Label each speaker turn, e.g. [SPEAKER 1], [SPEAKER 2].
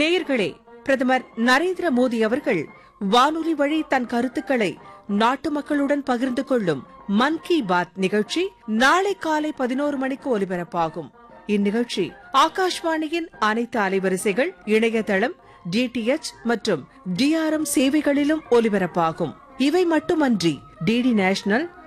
[SPEAKER 1] நேயர்களே, பிரதமர் நரேந்திர மோடி அவர்கள் வானொலி வழி தன் கருத்துக்களை நாட்டு மக்களுடன் பகிர்ந்து கொள்ளும் மன் கி பாத் நிகழ்ச்சி நாளை காலை 11 மணிக்கு ஒலிபரப்பாகும். இந்நிகழ்ச்சி ஆகாஷ்வாணியின் அனைத்து அலைவரிசைகள், இணையதளம், DTH மற்றும் DRM சேவைகளிலும் ஒலிபரப்பாகும். இவை மட்டுமன்றி, DD நேஷனல்,